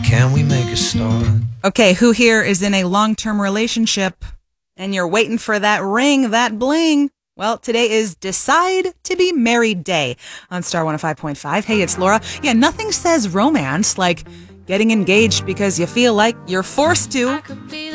can we make a start? Okay, who here is in a long-term relationship and you're waiting for that ring, that bling? Well, today is Decide to Be Married Day on Star 105.5. Hey, it's Laura. Yeah, nothing says romance like getting engaged because you feel like you're forced to.